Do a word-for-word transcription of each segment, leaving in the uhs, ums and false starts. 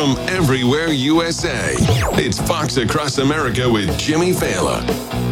from everywhere U S A. It's Fox Across America with Jimmy Failla.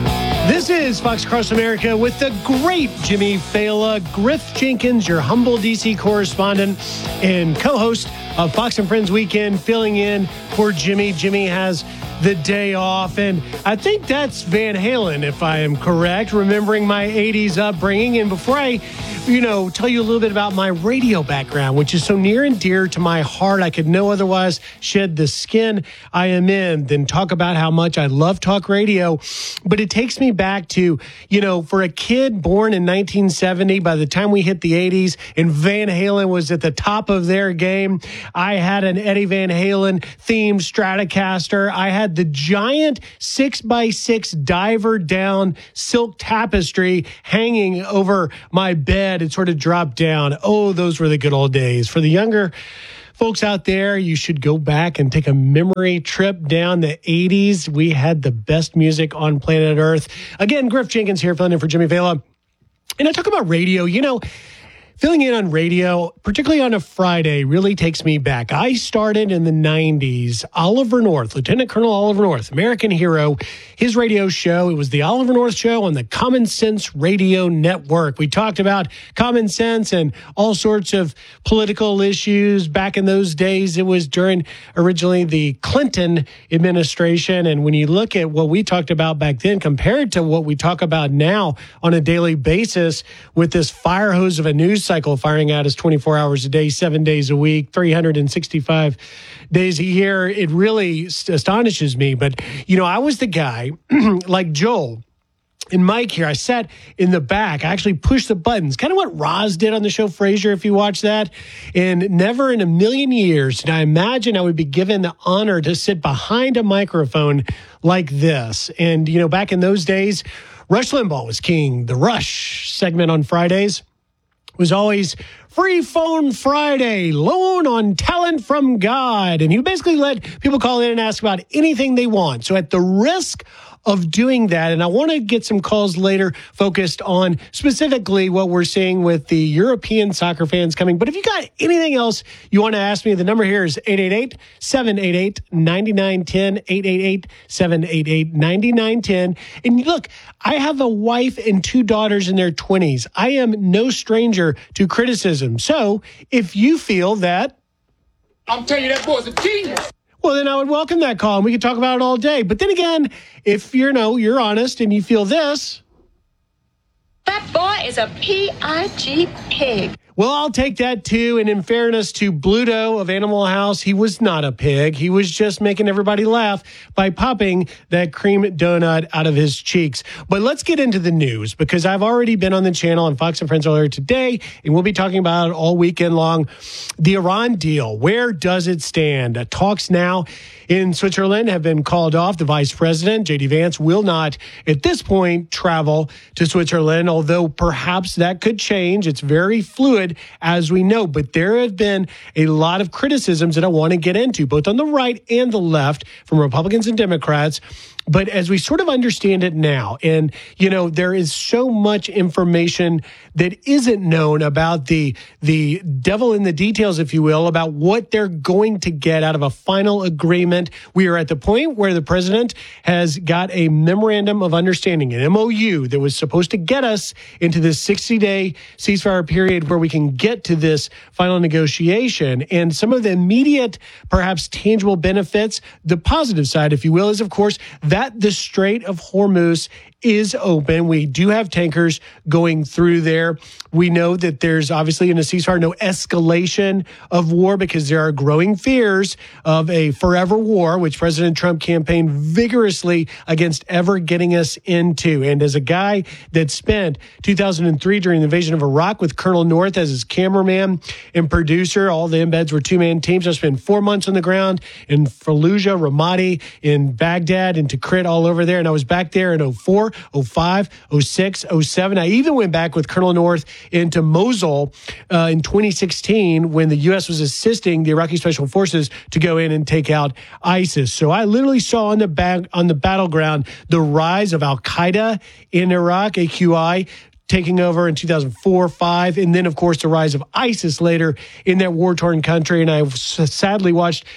This is Fox Across America with the great Jimmy Failla. Griff Jenkins, your humble D C correspondent and co-host of Fox and Friends Weekend, filling in for Jimmy. Jimmy has the day off, and I think that's Van Halen, if I am correct, remembering my eighties upbringing. And before I, you know, tell you a little bit about my radio background, which is so near and dear to my heart, I could no otherwise shed the skin I am in than talk about how much I love talk radio. But it takes me back to, you know, for a kid born in nineteen seventy, by the time we hit the eighties and Van Halen was at the top of their game, I had an Eddie Van Halen themed Stratocaster. I had the giant six by six diver down silk tapestry hanging over my bed. It sort of dropped down. Oh, those were the good old days. For the younger folks out there, you should go back and take a memory trip down the eighties. We had the best music on planet Earth. Again, Griff Jenkins here, filling in for Jimmy Failla. And I talk about radio, you know, filling in on radio, particularly on a Friday, really takes me back. I started in the nineties. Oliver North, Lieutenant Colonel Oliver North, American hero, his radio show. It was the Oliver North Show on the Common Sense Radio Network. We talked about common sense and all sorts of political issues. Back in those days, it was during originally the Clinton administration. And when you look at what we talked about back then compared to what we talk about now on a daily basis with this fire hose of a news cycle firing out as twenty-four hours a day, seven days a week, three hundred sixty-five days a year, it really astonishes me. But, you know, I was the guy like Joel and Mike here. I sat in the back. I actually pushed the buttons, kind of what Roz did on the show Frasier, if you watch that. And never in a million years did I imagine I would be given the honor to sit behind a microphone like this. And, you know, back in those days, Rush Limbaugh was king. The Rush segment on Fridays was always Free Phone Friday, loan on talent from God. And he basically let people call in and ask about anything they want. So at the risk of doing that, and I want to get some calls later focused on specifically what we're seeing with the European soccer fans coming. But if you got anything else you want to ask me, the number here is eight eight eight, seven eight eight, nine nine one zero, eight eight eight, seven eight eight, nine nine one zero. And look, I have a wife and two daughters in their twenties. I am no stranger to criticism. So if you feel that, I'm telling you, that boy's a genius. Well, then I would welcome that call, and we could talk about it all day. But then again, if you're, know, you're honest and you feel this, that boy is a P I G pig. Well, I'll take that too. And in fairness to Bluto of Animal House, he was not a pig. He was just making everybody laugh by popping that cream donut out of his cheeks. But let's get into the news, because I've already been on the channel on Fox and Friends earlier today, and we'll be talking about it all weekend long. The Iran deal, where does it stand? Uh, talks now in Switzerland have been called off. The vice president, J D Vance, will not at this point travel to Switzerland, although perhaps that could change. It's very fluid, as we know, but there have been a lot of criticisms that I want to get into, both on the right and the left, from Republicans and Democrats. But as we sort of understand it now, and, you know, there is so much information that isn't known about the the devil in the details, if you will, about what they're going to get out of a final agreement. We are at the point where the president has got a memorandum of understanding, an M O U, that was supposed to get us into this sixty-day ceasefire period where we can get to this final negotiation. And some of the immediate, perhaps tangible benefits, the positive side, if you will, is, of course, that that the Strait of Hormuz is open. We do have tankers going through there. We know that there's obviously in a ceasefire no escalation of war, because there are growing fears of a forever war, which President Trump campaigned vigorously against ever getting us into. And as a guy that spent two thousand three during the invasion of Iraq with Colonel North as his cameraman and producer, all the embeds were two-man teams. I spent four months on the ground in Fallujah, Ramadi, in Baghdad, and Tikrit, all over there. And I was back there in oh four, oh five, oh six, oh seven. I even went back with Colonel North into Mosul uh, in twenty sixteen when the U S was assisting the Iraqi Special Forces to go in and take out ISIS. So I literally saw on the back, on the battleground the rise of Al-Qaeda in Iraq, A Q I, taking over in two thousand four, five, and then, of course, the rise of ISIS later in that war-torn country. And I sadly watched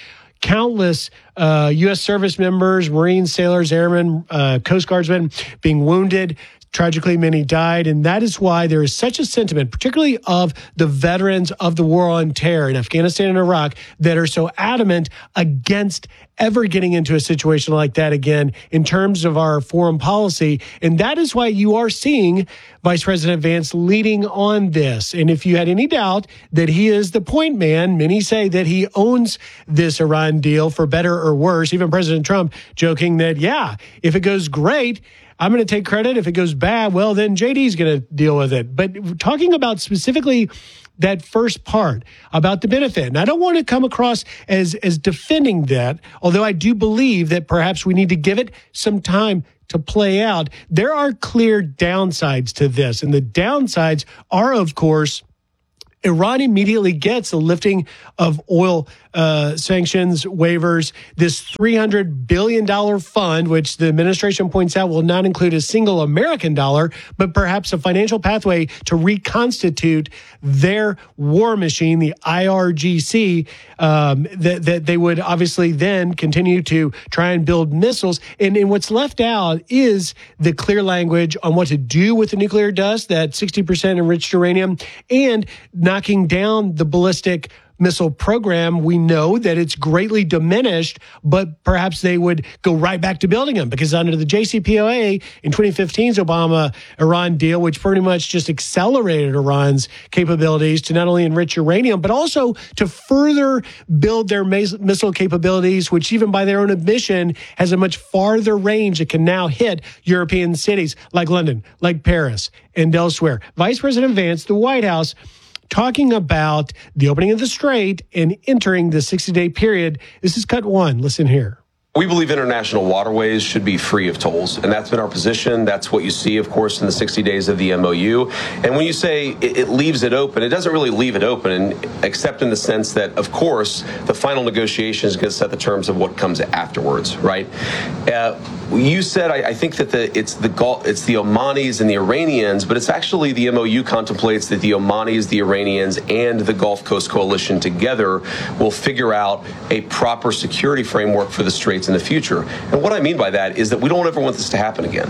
countless uh, U S service members, Marines, sailors, airmen, uh, Coast Guardsmen being wounded. Tragically, many died, and that is why there is such a sentiment, particularly of the veterans of the war on terror in Afghanistan and Iraq, that are so adamant against ever getting into a situation like that again in terms of our foreign policy. And that is why you are seeing Vice President Vance leading on this. And if you had any doubt that he is the point man, many say that he owns this Iran deal for better or worse. Even President Trump joking that, yeah, if it goes great, I'm going to take credit. If it goes bad, well, then J D's going to deal with it. But talking about specifically that first part about the benefit, and I don't want to come across as, as defending that, although I do believe that perhaps we need to give it some time to play out. There are clear downsides to this, and the downsides are, of course, Iran immediately gets a lifting of oil uh, sanctions waivers, this three hundred billion dollars fund, which the administration points out will not include a single American dollar, but perhaps a financial pathway to reconstitute their war machine, the I R G C, um, that, that they would obviously then continue to try and build missiles. And, and what's left out is the clear language on what to do with the nuclear dust, that sixty percent enriched uranium, and knocking down the ballistic missile program. We know that it's greatly diminished, but perhaps they would go right back to building them, because under the J C P O A in twenty fifteen's Obama-Iran deal, which pretty much just accelerated Iran's capabilities to not only enrich uranium, but also to further build their missile capabilities, which even by their own admission has a much farther range that can now hit European cities like London, like Paris, and elsewhere. Vice President Vance, the White House, talking about the opening of the Strait and entering the sixty-day period. This is cut one. Listen here. We believe international waterways should be free of tolls, and that's been our position. That's what you see, of course, in the sixty days of the M O U. And when you say it, it leaves it open, it doesn't really leave it open, except in the sense that, of course, the final negotiation is going to set the terms of what comes afterwards, right? Uh, you said, I, I think that the, it's the Gulf, it's the Omanis and the Iranians, but it's actually the M O U contemplates that the Omanis, the Iranians, and the Gulf Coast Coalition together will figure out a proper security framework for the Straits in the future. And what I mean by that is that we don't ever want this to happen again.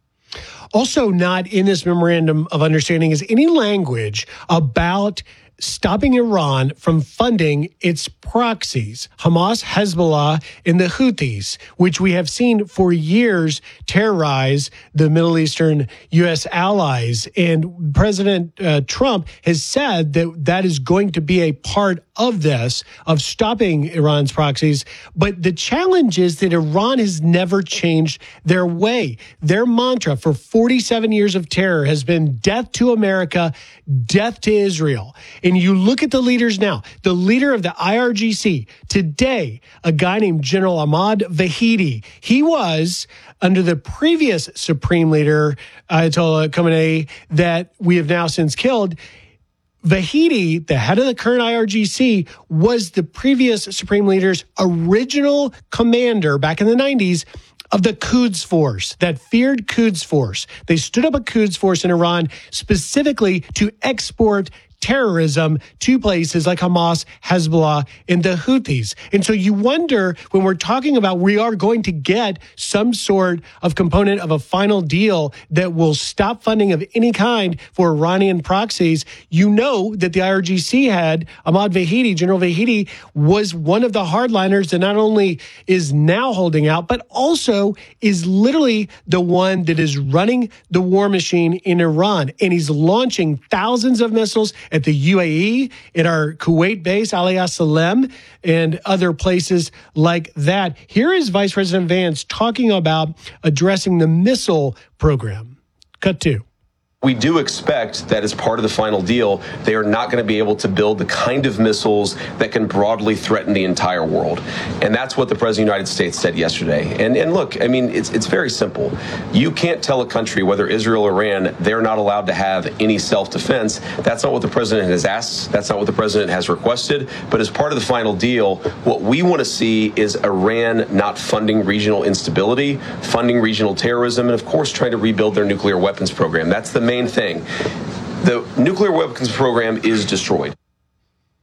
Also not in this memorandum of understanding is any language about stopping Iran from funding its proxies, Hamas, Hezbollah, and the Houthis, which we have seen for years terrorize the Middle Eastern U S allies. And President uh, Trump has said that that is going to be a part of this, of stopping Iran's proxies. But the challenge is that Iran has never changed their way. Their mantra for forty-seven years of terror has been death to America, death to Israel. And you look at the leaders now, the leader of the I R G C today, a guy named General Ahmad Vahidi. He was under the previous supreme leader, Ayatollah Khamenei, that we have now since killed. Vahidi, the head of the current I R G C, was the previous supreme leader's original commander back in the nineties of the Quds Force, that feared Quds Force. They stood up a Quds Force in Iran specifically to export terrorism to places like Hamas, Hezbollah, and the Houthis. And so you wonder, when we're talking about we are going to get some sort of component of a final deal that will stop funding of any kind for Iranian proxies, you know that the I R G C head, Ahmad Vahidi, General Vahidi, was one of the hardliners that not only is now holding out, but also is literally the one that is running the war machine in Iran. And he's launching thousands of missiles at the U A E, at our Kuwait base, Aliyah Salem, and other places like that. Here is Vice President Vance talking about addressing the missile program. Cut two. We do expect that as part of the final deal, they are not going to be able to build the kind of missiles that can broadly threaten the entire world. And that's what the President of the United States said yesterday. And and look, I mean, it's it's very simple. You can't tell a country, whether Israel or Iran, they're not allowed to have any self-defense. That's not what the President has asked. That's not what the President has requested. But as part of the final deal, what we want to see is Iran not funding regional instability, funding regional terrorism, and of course, trying to rebuild their nuclear weapons program. That's the main thing. The nuclear weapons program is destroyed.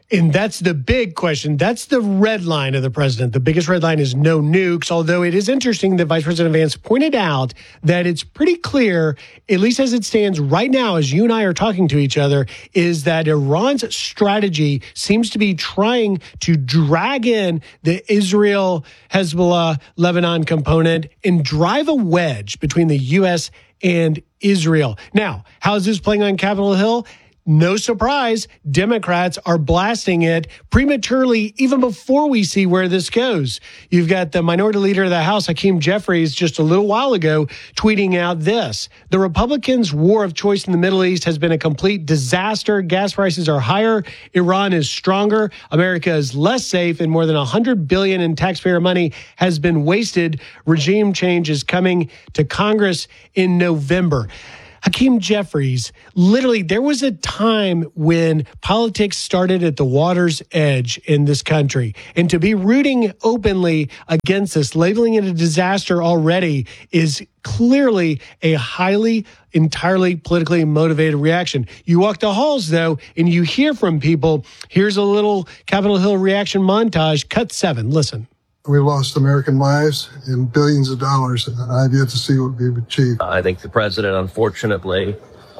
And that's the big question. That's the red line of the president. The biggest red line is no nukes, although it is interesting that Vice President Vance pointed out that it's pretty clear, at least as it stands right now, as you and I are talking to each other, is that Iran's strategy seems to be trying to drag in the Israel, Hezbollah, Lebanon component and drive a wedge between the U S and Israel. Now, how is this playing on Capitol Hill? No surprise, Democrats are blasting it prematurely even before we see where this goes. You've got the minority leader of the House, Hakeem Jeffries, just a little while ago tweeting out this. The Republicans' war of choice in the Middle East has been a complete disaster. Gas prices are higher. Iran is stronger. America is less safe, and more than one hundred billion dollars in taxpayer money has been wasted. Regime change is coming to Congress in November. Hakeem Jeffries, literally, there was a time when politics started at the water's edge in this country. And to be rooting openly against this, labeling it a disaster already, is clearly a highly, entirely politically motivated reaction. You walk the halls, though, and you hear from people. Here's a little Capitol Hill reaction montage. Cut seven. Listen. We lost American lives and billions of dollars, and I've yet to see what we've achieved. I think the president, unfortunately,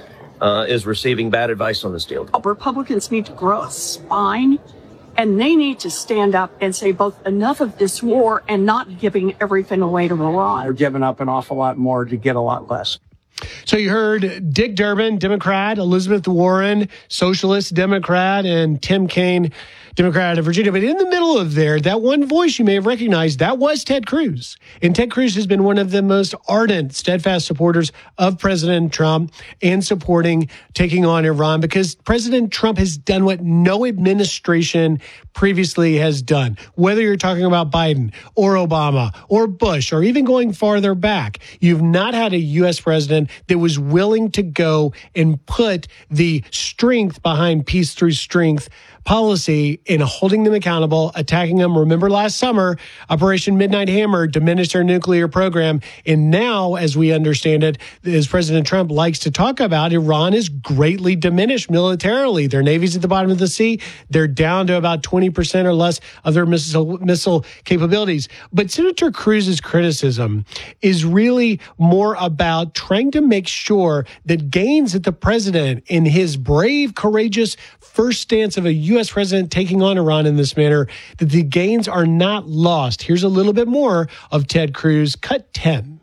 uh, is receiving bad advice on this deal. Republicans need to grow a spine, and they need to stand up and say both enough of this war and not giving everything away to Iran. They're giving up an awful lot more to get a lot less. So you heard Dick Durbin, Democrat, Elizabeth Warren, Socialist Democrat, and Tim Kaine, Democrat of Virginia. But in the middle of there, that one voice you may have recognized, that was Ted Cruz. And Ted Cruz has been one of the most ardent, steadfast supporters of President Trump and supporting taking on Iran, because President Trump has done what no administration previously has done. Whether you're talking about Biden or Obama or Bush or even going farther back, you've not had a U S president that was willing to go and put the strength behind peace through strength policy in holding them accountable, attacking them. Remember last summer, Operation Midnight Hammer diminished their nuclear program. And now, as we understand it, as President Trump likes to talk about, Iran is greatly diminished militarily. Their navy's at the bottom of the sea. They're down to about twenty percent or less of their missile, missile capabilities. But Senator Cruz's criticism is really more about trying to make sure that gains that the president, in his brave, courageous first stance of a U S president taking on Iran in this manner, that the gains are not lost. Here's a little bit more of Ted Cruz, cut ten.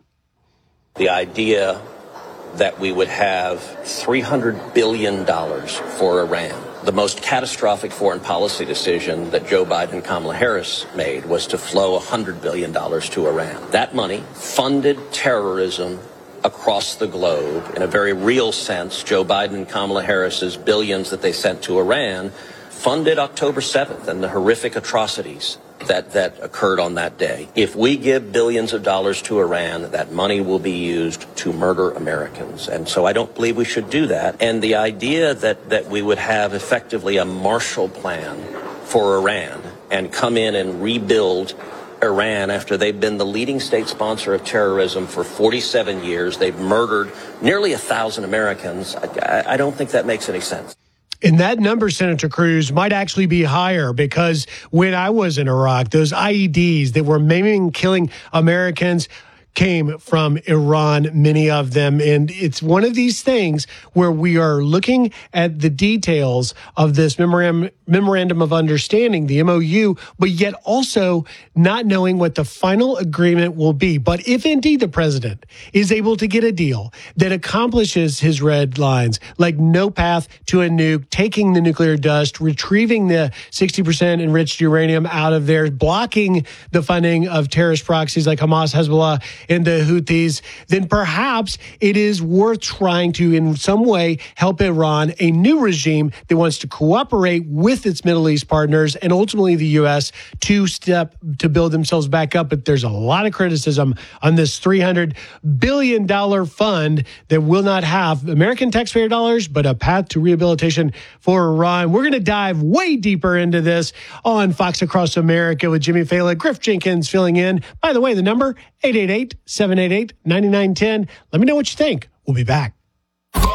The idea that we would have three hundred billion dollars for Iran. The most catastrophic foreign policy decision that Joe Biden and Kamala Harris made was to flow one hundred billion dollars to Iran. That money funded terrorism across the globe. In a very real sense, Joe Biden and Kamala Harris's billions that they sent to Iran funded October seventh and the horrific atrocities that, that occurred on that day. If we give billions of dollars to Iran, that money will be used to murder Americans. And so I don't believe we should do that. And the idea that, that we would have effectively a Marshall Plan for Iran and come in and rebuild Iran after they've been the leading state sponsor of terrorism for forty-seven years, they've murdered nearly a thousand Americans. I, I don't think that makes any sense. And that number, Senator Cruz, might actually be higher, because when I was in Iraq, those I E Ds that were maiming and killing Americans came from Iran, many of them. And it's one of these things where we are looking at the details of this memorandum, memorandum of understanding, the M O U, but yet also not knowing what the final agreement will be. But if indeed the president is able to get a deal that accomplishes his red lines, like no path to a nuke, taking the nuclear dust, retrieving the sixty percent enriched uranium out of there, blocking the funding of terrorist proxies like Hamas, Hezbollah, and the Houthis, then perhaps it is worth trying to in some way help Iran, a new regime that wants to cooperate with its Middle East partners and ultimately the U S to step to build themselves back up. But there's a lot of criticism on this three hundred billion dollars fund that will not have American taxpayer dollars, but a path to rehabilitation for Iran. We're going to dive way deeper into this on Fox Across America with Jimmy Failla, Griff Jenkins filling in. By the way, the number eight eight eight, seven eight eight, nine nine one zero. Let me know what you think. We'll be back.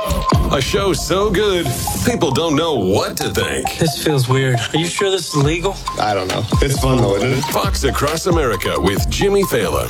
A show so good, people don't know what to think. This feels weird. Are you sure this is legal? I don't know. It's fun though, isn't it? Fox Across America with Jimmy Fallon.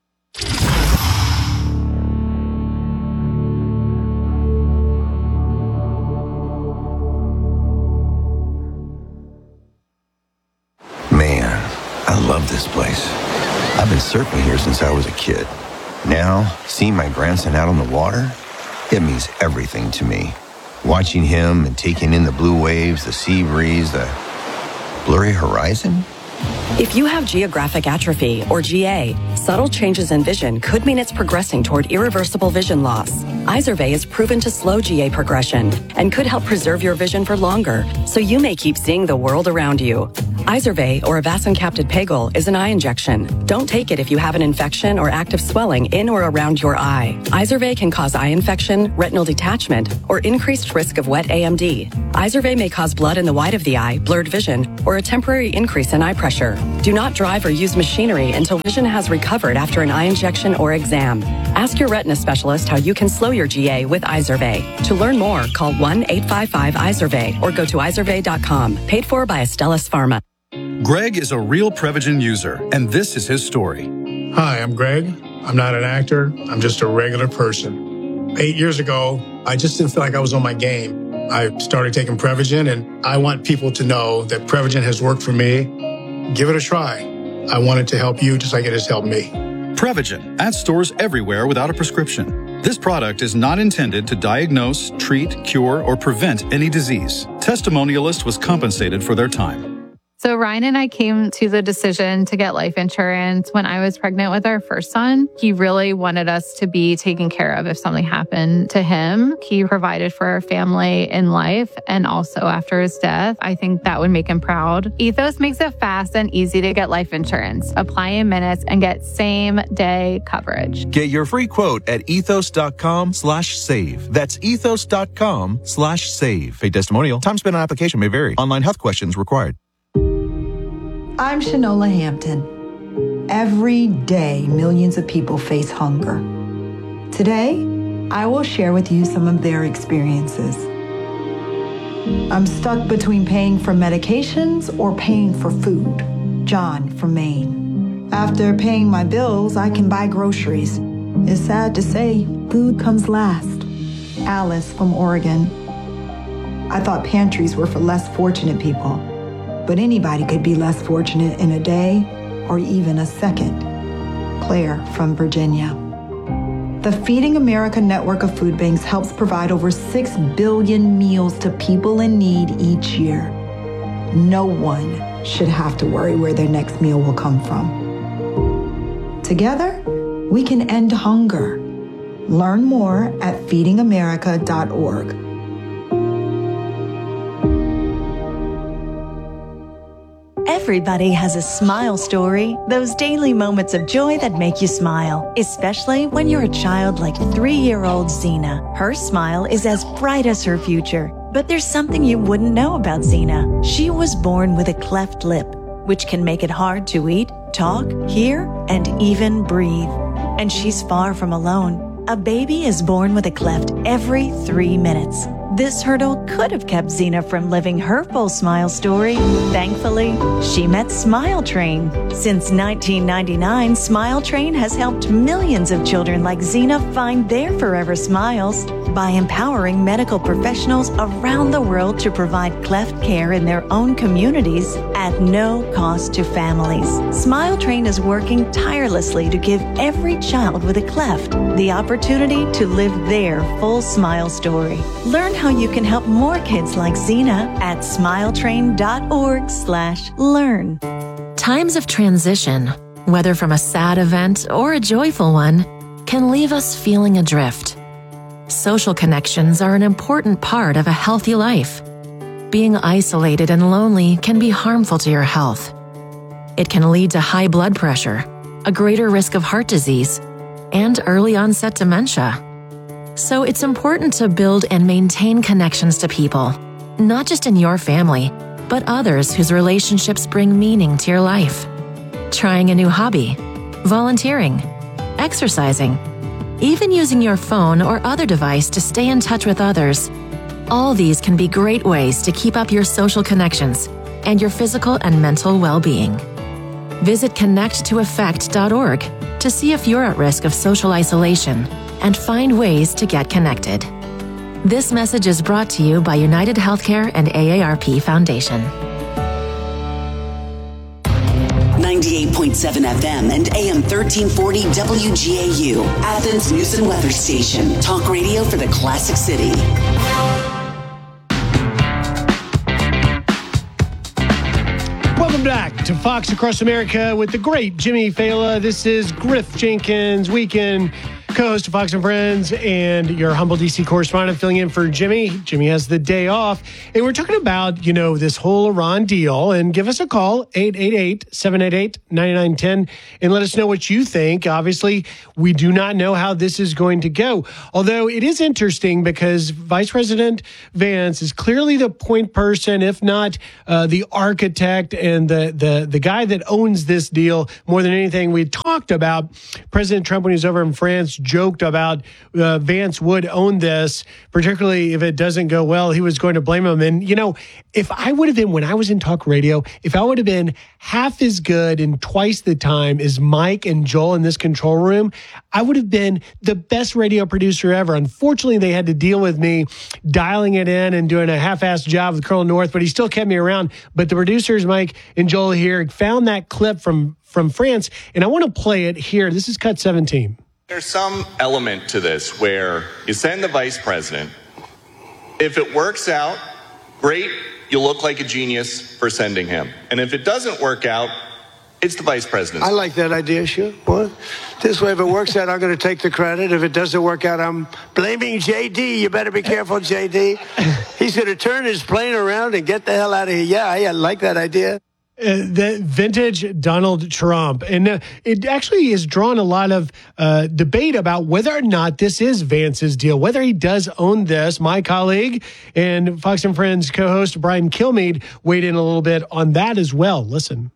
Man, I love this place. I've been surfing here since I was a kid. Now, seeing my grandson out on the water, it means everything to me. Watching him and taking in the blue waves, the sea breeze, the blurry horizon. If you have geographic atrophy, or G A, subtle changes in vision could mean it's progressing toward irreversible vision loss. Izervay is proven to slow G A progression and could help preserve your vision for longer, so you may keep seeing the world around you. Izervay, or avacincaptad pegol, is an eye injection. Don't take it if you have an infection or active swelling in or around your eye. Izervay can cause eye infection, retinal detachment, or increased risk of wet A M D. Izervay may cause blood in the white of the eye, blurred vision, or a temporary increase in eye pressure. Do not drive or use machinery until vision has recovered after an eye injection or exam. Ask your retina specialist how you can slow your G A with Izervay. To learn more, call one eight five five Izervay or go to izervay dot com. Paid for by Astellas Pharma. Greg is a real Prevagen user, and this is his story. Hi, I'm Greg. I'm not an actor. I'm just a regular person. Eight years ago, I just didn't feel like I was on my game. I started taking Prevagen, and I want people to know that Prevagen has worked for me. Give it a try. I want it to help you just like it has helped me. Prevagen, at stores everywhere without a prescription. This product is not intended to diagnose, treat, cure, or prevent any disease. Testimonialist was compensated for their time. So Ryan and I came to the decision to get life insurance when I was pregnant with our first son. He really wanted us to be taken care of if something happened to him. He provided for our family in life and also after his death. I think that would make him proud. Ethos makes it fast and easy to get life insurance. Apply in minutes and get same day coverage. Get your free quote at ethos.com slash save. That's ethos.com slash save. Paid testimonial. Time spent on application may vary. Online health questions required. I'm Shanola Hampton. Every day, millions of people face hunger. Today, I will share with you some of their experiences. I'm stuck between paying for medications or paying for food. John from Maine. After paying my bills, I can buy groceries. It's sad to say, food comes last. Alice from Oregon. I thought pantries were for less fortunate people. But anybody could be less fortunate in a day or even a second. Claire from Virginia. The Feeding America network of food banks helps provide over six billion meals to people in need each year. No one should have to worry where their next meal will come from. Together, we can end hunger. Learn more at feeding america dot org. Everybody has a smile story, those daily moments of joy that make you smile, especially when you're a child like three-year-old Zena. Her smile is as bright as her future. But there's something you wouldn't know about Zena. She was born with a cleft lip, which can make it hard to eat, talk, hear, and even breathe. And she's far from alone. A baby is born with a cleft every three minutes. This hurdle could have kept Zena from living her full smile story. Thankfully, she met Smile Train. Since nineteen ninety-nine, Smile Train has helped millions of children like Zena find their forever smiles by empowering medical professionals around the world to provide cleft care in their own communities at no cost to families. Smile Train is working tirelessly to give every child with a cleft the opportunity to live their full smile story. Learn how you can help more kids like Zena at smiletrain.org slash learn. Times of transition, whether from a sad event or a joyful one, can leave us feeling adrift. Social connections are an important part of a healthy life. Being isolated and lonely can be harmful to your health. It can lead to high blood pressure, a greater risk of heart disease, and early onset dementia. So it's important to build and maintain connections to people, not just in your family, but others whose relationships bring meaning to your life. Trying a new hobby, volunteering, exercising, even using your phone or other device to stay in touch with others. All these can be great ways to keep up your social connections and your physical and mental well-being. Visit connect to effect dot org to see if you're at risk of social isolation and find ways to get connected. This message is brought to you by United Healthcare and A A R P Foundation. ninety-eight point seven F M and A M thirteen forty W G A U, Athens News and Weather Station. Talk radio for the Classic City. Welcome back to Fox Across America with the great Jimmy Fallon. This is Griff Jenkins, weekend co-host of Fox and Friends and your humble D C correspondent filling in for Jimmy. Jimmy has the day off. And we're talking about, you know, this whole Iran deal. And give us a call, eight eight eight, seven eight eight, nine nine one zero, and let us know what you think. Obviously, we do not know how this is going to go. Although it is interesting because Vice President Vance is clearly the point person, if not uh, the architect and the, the, the guy that owns this deal more than anything. We talked about President Trump when he was over in France, joked about uh, Vance would own this, particularly if it doesn't go well, he was going to blame him. And, you know, if I would have been, when I was in talk radio, if I would have been half as good and twice the time as Mike and Joel in this control room, I would have been the best radio producer ever. Unfortunately, they had to deal with me dialing it in and doing a half-assed job with Colonel North, but he still kept me around. But the producers, Mike and Joel here, found that clip from, from France, and I want to play it here. This is cut seventeen. There's some element to this where you send the vice president. If it works out, great, you look like a genius for sending him. And if it doesn't work out, it's the vice president. I like that idea, sure. What? This way, if it works out, I'm going to take the credit. If it doesn't work out, I'm blaming J D. You better be careful, J D. He's going to turn his plane around and get the hell out of here. Yeah, I like that idea. Uh, the vintage Donald Trump. And uh, it actually has drawn a lot of uh, debate about whether or not this is Vance's deal, whether he does own this. My colleague and Fox and Friends co-host Brian Kilmeade weighed in a little bit on that as well. Listen.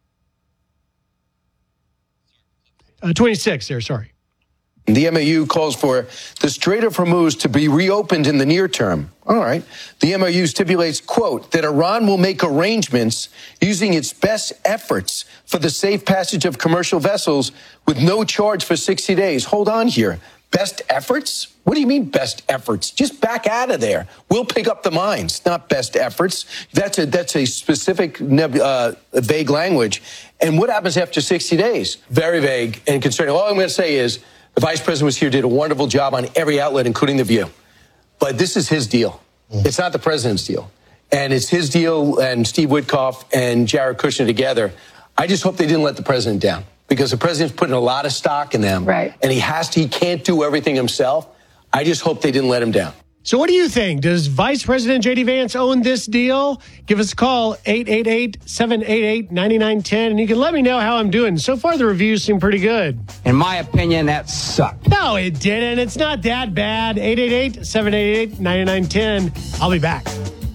Uh, twenty-six there, sorry. The M O U calls for the Strait of Hormuz to be reopened in the near term. All right. The M O U stipulates, quote, that Iran will make arrangements using its best efforts for the safe passage of commercial vessels with no charge for sixty days. Hold on here. Best efforts? What do you mean best efforts? Just back out of there. We'll pick up the mines, not best efforts. That's a, that's a specific uh, vague language. And what happens after sixty days? Very vague and concerning. All I'm going to say is, the vice president was here, did a wonderful job on every outlet, including The View. But this is his deal. It's not the president's deal. And it's his deal and Steve Witkoff and Jared Kushner together. I just hope they didn't let the president down, because the president's putting a lot of stock in them. Right. And he has to, he can't do everything himself. I just hope they didn't let him down. So what do you think? Does Vice President J D. Vance own this deal? Give us a call, eight eight eight, seven eight eight, nine nine one zero, and you can let me know how I'm doing. So far, the reviews seem pretty good. In my opinion, that sucked. No, it didn't. It's not that bad. eight eight eight, seven eight eight, nine nine one zero. I'll be back.